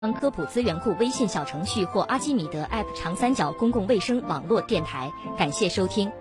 科普资源库微信小程序或阿基米德 App 长三角公共卫生网络电台，感谢收听。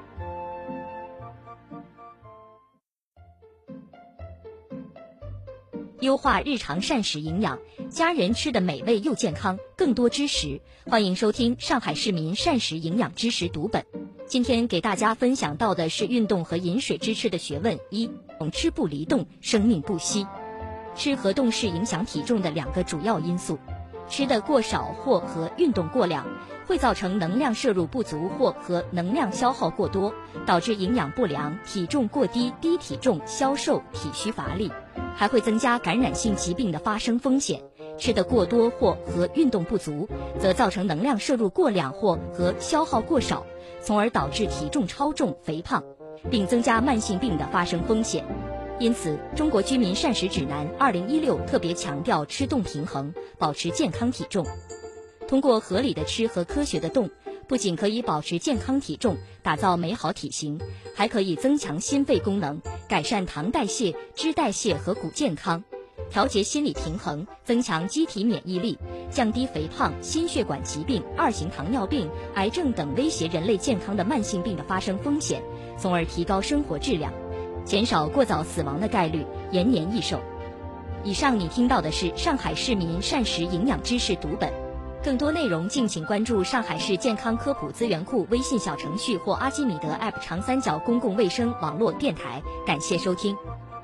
优化日常膳食营养，家人吃的美味又健康，更多知识，欢迎收听上海市民膳食营养知识读本。今天给大家分享到的是运动和饮水支持的学问。一，吃不离动，生命不息。吃和动是影响体重的两个主要因素，吃的过少或和运动过量会造成能量摄入不足或和能量消耗过多，导致营养不良、体重过低、低体重、消瘦、体虚乏力，还会增加感染性疾病的发生风险。吃的过多或和运动不足，则造成能量摄入过量或和消耗过少，从而导致体重超重、肥胖，并增加慢性病的发生风险。因此，《中国居民膳食指南2016》特别强调吃动平衡，保持健康体重。通过合理的吃和科学的动，不仅可以保持健康体重，打造美好体型，还可以增强心肺功能，改善糖代谢、脂代谢和骨健康，调节心理平衡，增强机体免疫力，降低肥胖、心血管疾病、2型糖尿病、癌症等威胁人类健康的慢性病的发生风险，从而提高生活质量，减少过早死亡的概率，延年益寿。以上你听到的是上海市民膳食营养知识读本，更多内容敬请关注上海市健康科普资源库微信小程序或阿基米德 App 长三角公共卫生网络电台，感谢收听。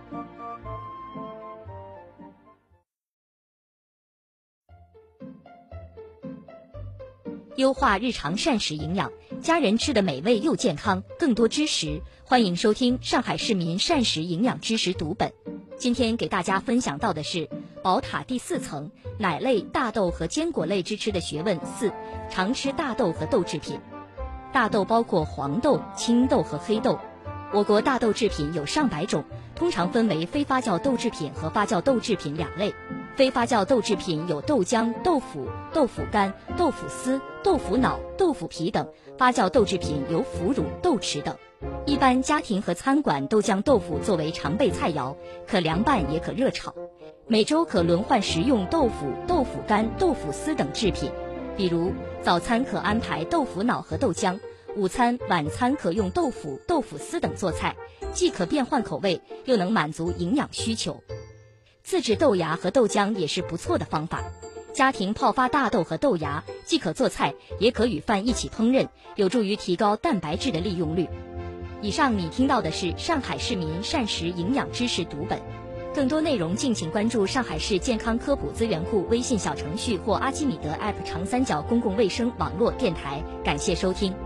优化日常膳食营养，家人吃的美味又健康，更多知识，欢迎收听上海市民膳食营养知识读本。今天给大家分享到的是宝塔第4层，奶类、大豆和坚果类支持的学问。4，常吃大豆和豆制品。大豆包括黄豆、青豆和黑豆。我国大豆制品有上百种，通常分为非发酵豆制品和发酵豆制品两类。非发酵豆制品有豆浆、豆腐、豆腐干、豆腐丝、豆腐脑、豆腐皮等，发酵豆制品有腐乳、豆豉等。一般家庭和餐馆都将豆腐作为常备菜肴，可凉拌也可热炒。每周可轮换食用豆腐、豆腐干、豆腐丝等制品，比如早餐可安排豆腐脑和豆浆，午餐、晚餐可用豆腐、豆腐丝等做菜，既可变换口味，又能满足营养需求。自制豆芽和豆浆也是不错的方法。家庭泡发大豆和豆芽，既可做菜，也可与饭一起烹饪，有助于提高蛋白质的利用率。以上你听到的是上海市民膳食营养知识读本，更多内容敬请关注上海市健康科普资源库微信小程序或阿基米德 App 长三角公共卫生网络电台，感谢收听。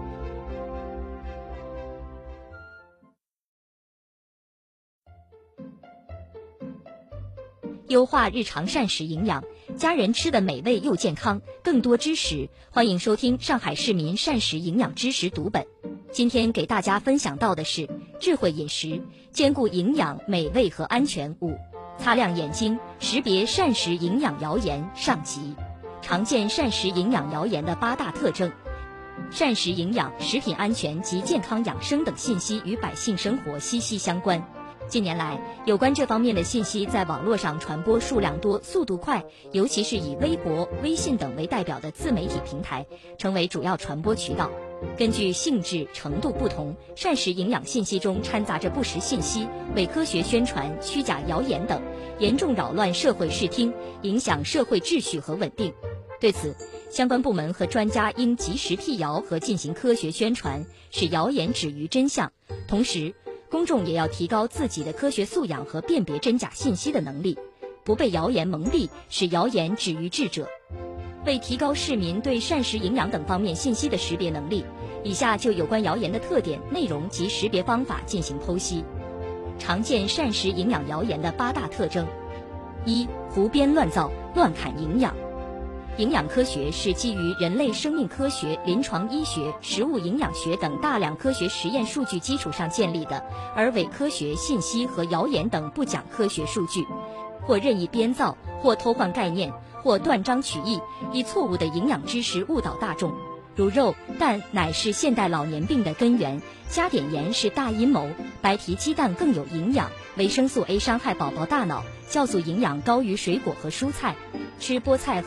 优化日常膳食营养，家人吃的美味又健康，更多知识，欢迎收听上海市民膳食营养知识读本。今天给大家分享到的是智慧饮食，兼顾营养、美味和安全。5，擦亮眼睛，识别膳食营养谣言上集。常见膳食营养谣言的8大特征。膳食营养、食品安全及健康养生等信息与百姓生活息息相关。近年来，有关这方面的信息在网络上传播数量多、速度快，尤其是以微博、微信等为代表的自媒体平台，成为主要传播渠道。根据性质、程度不同，膳食营养信息中掺杂着不实信息、伪科学宣传、虚假谣言等，严重扰乱社会视听，影响社会秩序和稳定。对此，相关部门和专家应及时辟谣和进行科学宣传，使谣言止于真相。同时，公众也要提高自己的科学素养和辨别真假信息的能力，不被谣言蒙蔽，使谣言止于智者。为提高市民对膳食营养等方面信息的识别能力，以下就有关谣言的特点、内容及识别方法进行剖析。常见膳食营养谣言的8大特征。1、胡编乱造，乱砍营养。营养科学是基于人类生命科学、临床医学、食物营养学等大量科学实验数据基础上建立的，而伪科学信息和谣言等不讲科学数据，或任意编造，或偷换概念，或断章取义，以错误的营养知识误导大众。如肉、蛋、奶是现代老年病的根源，加碘盐是大阴谋，白皮鸡蛋更有营养，维生素 A 伤害宝宝大脑，酵素营养高于水果和蔬菜。 吃菠菜